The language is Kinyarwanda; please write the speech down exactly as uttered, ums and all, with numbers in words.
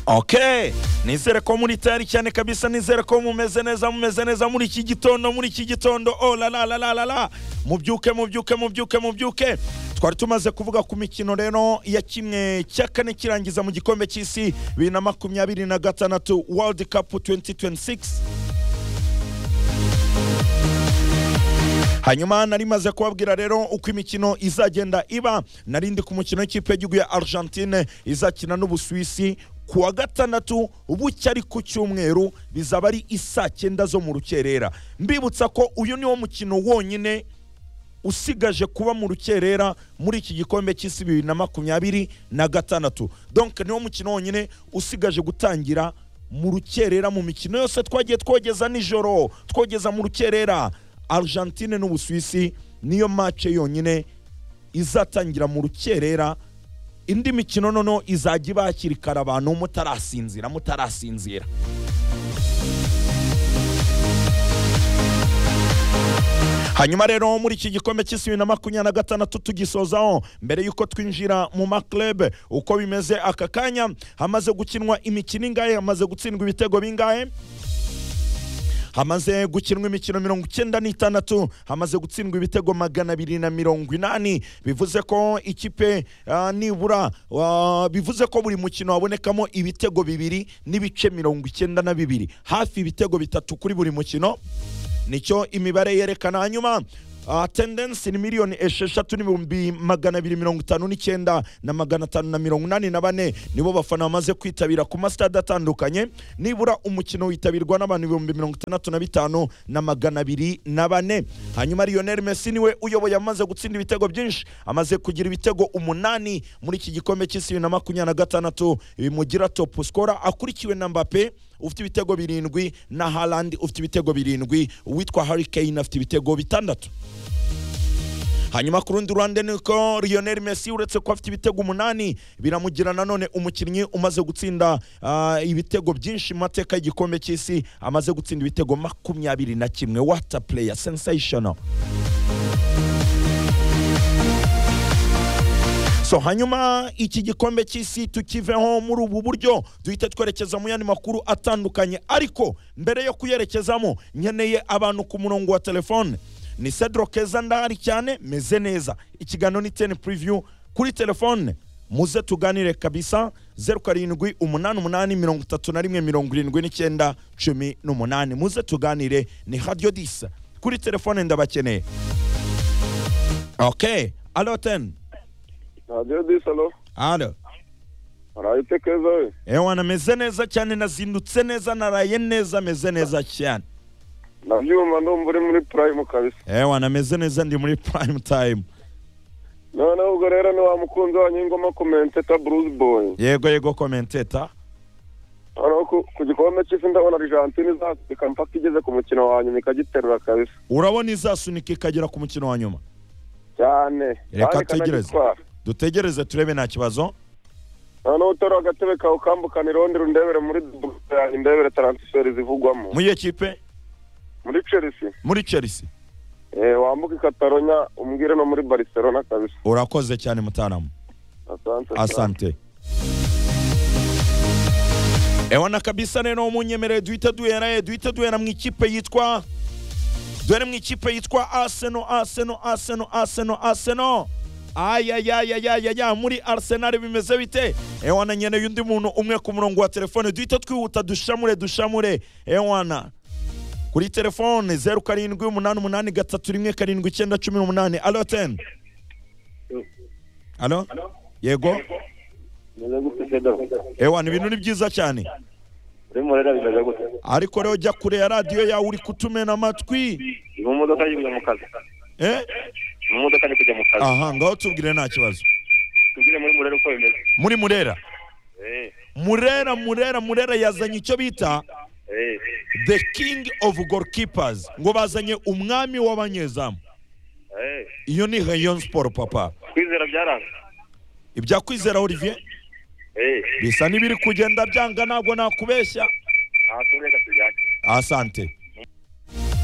Okay, nizere ko muri tayari cyane kabisa, nizere ko mumeze neza mumeze neza muri iki gitondo muri iki gitondo oh la la la la la la mubyuke mubyuke mubyuke mubyuke. Twari tumaze kuvuga ku mikino rero ya kimwe cya kane kirangiza mu gikombe cy'isi bibiri na makumyabiri na gatandatu World Cup twenty twenty-six. Hanyuma nari maze kubabwira rero uko imikino izagenda iba. Narindi ku mukino w'ikipe y'igihugu ya Argentine izakina n'Ubusuwisi kuwa gatandatu bucya ari ku cyumweru, bizaba ari isa cyenda zo mu rukerera. Mbibutsa ko uyu niwo mukino wonyine usigaje kuba mu rukerera muri iki gikombe cy'isi bibiri na makumyabiri na gatandatu. Donc niwo mukino wonyine usigaje gutangira mu rukerera. Mu mikino yose twagiye twogeza nijoro twogeza mu rukerera, Argentine n'Ubusuwisi niyo match yonyine izatangira mu rukerera. Indi mikino nono izajya bakirikara abantu mutarasinzira mutarasinzira. Hanyuma rero muri iki gikombe cy'isi bibiri na makumyabiri na gatandatu tugisozaho, mbere yuko twinjira mu maklub uko bimeze aka kanya, hamaze gukinwa imikino ingahe, hamaze gutsindwa ibitego bingahe? Hamaze gukinwa imikino mirongo icyenda n'itandatu, hamaze gutsindwa ibitego magana abiri na mirongo inani. Bivuze ko ikipe uh, nibura uh, bivuze ko buri mukino wabonekamo ibitego bibiri n'ibice mirongo icyenda na bibiri, hafi ibitego bitatu kuri buri mukino. Nicyo imibare yerekana. Hanyuma Uh, attendance ni miliyoni esheshatu n'ibihumbi magana abiri mirongo itanu n'icyenda na magana atanu na mirongo inani na bane nibo bafana bamaze kwitabira ku masitade atandukanye. Nibura umukino witabirwa n'abantu ibihumbi mirongo itandatu na bitanu na magana abiri na bane. Hanyuma Lionel Messi niwe uyoboye, amaze gutsinda ibitego byinshi, amaze kugira ibitego umunani muri iki gikombe cy'isi bibiri na makumyabiri na gatandatu, bimugira top scorer, akurikiwe na Mbappe ufite ibitego birindwi na Haaland ufite ibitego birindwi, uwitwa Harry Kane afite ibitego bitandatu. Hanyuma ku rundi ruhande niko Lionel Messi uretse ko afite ibitego umunani, biramugira nanone umukinnyi umaze gutsinda uh, ibitego byinshi mu mateka y'igikombe cy'isi, amaze gutsinda ibitego makumyabiri na kimwe. What a player, sensational. So hanyuma iki gikombe cy'isi tukiveho muri ubu buryo, duhita twerekeza mu yandi makuru atandukanye. Ariko mbere yo kuyerekezamo nkeneye abantu ku murongo wa telefone. Ni Cedro Keza ndahari cyane, meze neza. Ikiganiro ni ten preview kuri telefone, muze tuganire kabisa. Zero karindwi umunani umunani mirongo itatu na rimwe mirongo irindwi n'icyenda cumi n'umunani, muze tuganire. Ni Radio dix kuri telefone ndabakeneye. Okay, allo ten. Radio dix, allo. Allo. Arayite Keza we? Ewa na meze neza cyane, nazindutse neza, naraye neza, meze neza cyane. Navyuma ndumva uri muri prime kabisa. Ewa na meze neza, ndi muri prime time. None ubwo rero ni wa mukunzi wa Nyingoma commentator Bruce Boy. Yego yego commentator. Ano ku, ku gikombe cy'isi ndabona Argentine izasunika mpaka igeze ku mukino wa nyuma ikagiterura kabisa. Urabona izasunika ikagera ku mukino wa nyuma cyane. Reka tegereze dutegereze turebe, nta kibazo. Ano utoro agatebe ka ukambukana irondi rundebere muri indebere transfer zivugwamo. Mu equipe muri Chelsea. Muri Chelsea. Eh, wambuka Catalonia umbwire no muri Barcelona kabisa. Urakoze cyane mutanamu. Asante. Asante. Ewana kabisa rero munyemere duhita duhera duhita duhera mu ikipe yitwa duhere mu ikipe yitwa Arsenal Arsenal Arsenal Arsenal Arsenal. Aya ya ya ya ya ya muri Arsenal bimeze bite? Ewana nyene yundi muntu umwe ku murongo wa telefone, duhita twihuta dushamure dushamure. Ewana kuri telefone zero karindwi umunani umunani gatatu rimwe karindwi icyenda cumi n'umunani. Allo ten. Allo? Yego. Ewa ni ibintu ni byiza cyane. Ariko rero jya kure ya radio yawe uri kutumena amatwi. Mu modoka y'ibyo mu kazi. Eh? Mu modoka ni kujya mu kazi. Aha, ngaho tubwire nta kibazo. Tubwire muri Murera uko bimeze. Muri Murera. Eh. Murera Murera Murera yazanye icyo bita Eh. The King of Goalkeepers. Ngo bazanye umwami w'abanyezamu. Eh. Iyo ni Rayon Sport papa. Kwizera byaranga. Ibya kwizera Olivier? Eh. Bisa nibiri kugenda byanga, ntabwo nakubeshya. Ah, tureka tujyanye. Asante.